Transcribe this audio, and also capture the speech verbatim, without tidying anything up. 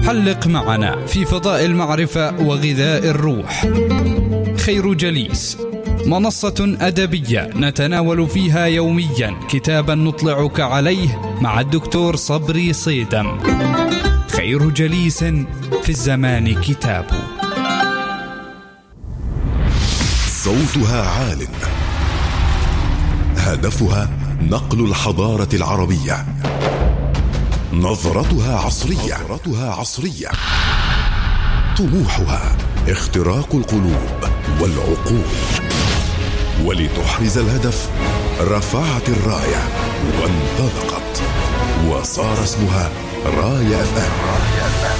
حلق معنا في فضاء المعرفة وغذاء الروح. خير جليس، منصة أدبية نتناول فيها يوميا كتابا نطلعك عليه مع الدكتور صبري صيدم. خير جليس في الزمان كتاب. صوتها عال، هدفها نقل الحضارة العربية، نظرتها عصرية, نظرتها عصرية. طموحها اختراق القلوب والعقول. ولتحرز الهدف رفعت الراية وانطلقت، وصار اسمها راية أف أم.